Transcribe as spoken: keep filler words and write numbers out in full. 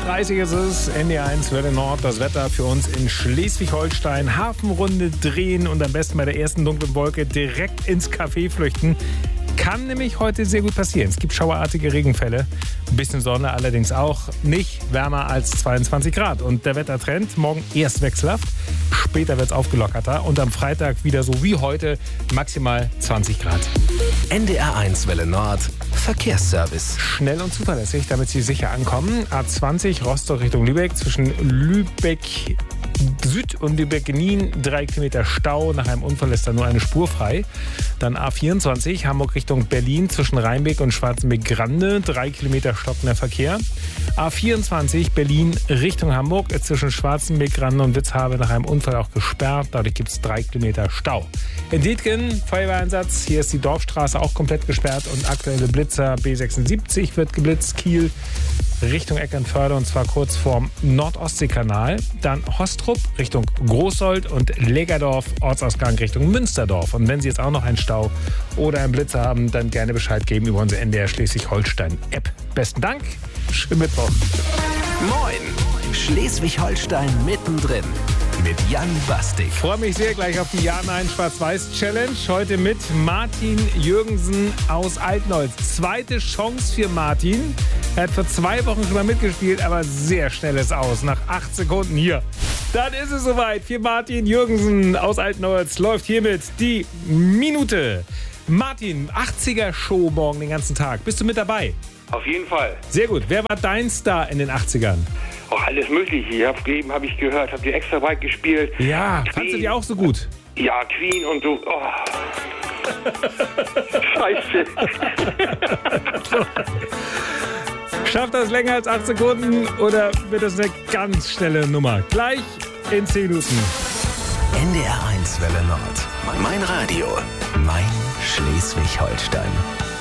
dreißig ist es, N D R eins Welle Nord, das Wetter für uns in Schleswig-Holstein. Hafenrunde drehen und am besten bei der ersten dunklen Wolke direkt ins Café flüchten. Kann nämlich heute sehr gut passieren. Es gibt schauerartige Regenfälle. Ein bisschen Sonne allerdings auch. Nicht wärmer als zweiundzwanzig Grad. Und der Wettertrend, morgen erst wechselhaft. Später wird es aufgelockerter. Und am Freitag wieder so wie heute maximal zwanzig Grad. N D R eins Welle Nord, Verkehrsservice. Schnell und zuverlässig, damit Sie sicher ankommen. A zwanzig Rostock Richtung Lübeck, zwischen Lübeck Süd und Lübeck-Nien, drei Kilometer Stau. Nach einem Unfall ist da nur eine Spur frei. Dann A vierundzwanzig, Hamburg Richtung Berlin, zwischen Rheinbeck und Schwarzenbeck-Grande, drei Kilometer stockender Verkehr. A vierundzwanzig, Berlin Richtung Hamburg, zwischen Schwarzenbeck-Grande und Witzhabe nach einem Unfall auch gesperrt. Dadurch gibt es drei Kilometer Stau. In Dietgen, Feuerwehreinsatz, hier ist die Dorfstraße auch komplett gesperrt und aktuelle Blitzer B sechsundsiebzig wird geblitzt, Kiel Richtung Eckernförde und zwar kurz vorm Nordostseekanal. Dann Hostrup Richtung Großsold und Lägerdorf, Ortsausgang Richtung Münsterdorf. Und wenn Sie jetzt auch noch einen Stau oder einen Blitzer haben, dann gerne Bescheid geben über unsere N D R Schleswig-Holstein-App. Besten Dank, schönen Mittwoch. Moin, Schleswig-Holstein mittendrin mit Jan Bastik. Ich freue mich sehr gleich auf die Ja-Nein-Schwarz-Weiß-Challenge. Heute mit Martin Jürgensen aus Altnolz. Zweite Chance für Martin. Er hat vor zwei Wochen schon mal mitgespielt, aber sehr schnelles Aus. Nach acht Sekunden hier. Dann ist es soweit für Martin Jürgensen aus Altnolz. Läuft hiermit die Minute. Martin, achtziger-Show morgen den ganzen Tag. Bist du mit dabei? Auf jeden Fall. Sehr gut. Wer war dein Star in den achtzigern? Auch alles Mögliche. Ich hab, eben habe ich gehört, habt ihr extra weit gespielt. Ja, fandst du die auch so gut? Ja, Queen und so. Oh. Scheiße. Schafft das länger als acht Sekunden oder wird das eine ganz schnelle Nummer? Gleich in zehn Minuten. N D R eins Welle Nord. Mein Radio. Mein Schleswig-Holstein.